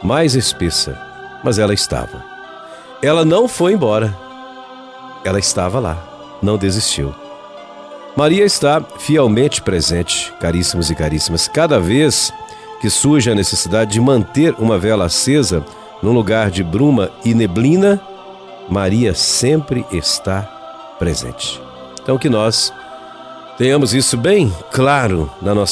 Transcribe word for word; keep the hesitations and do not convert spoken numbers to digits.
mais espessa, mas ela estava. Ela não foi embora. Ela estava lá, não desistiu. Maria está fielmente presente, caríssimos e caríssimas. Cada vez que surge a necessidade de manter uma vela acesa num lugar de bruma e neblina, Maria sempre está presente. Então que nós tenhamos isso bem claro na nossa